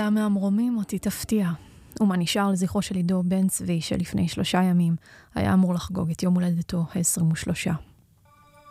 ידיעה מהמרומים אותי תפתיע. ומה נשאר לזכרו של עידו בן צבי שלפני 3 ימים היה אמור לחגוג את יום הולדתו ה-23.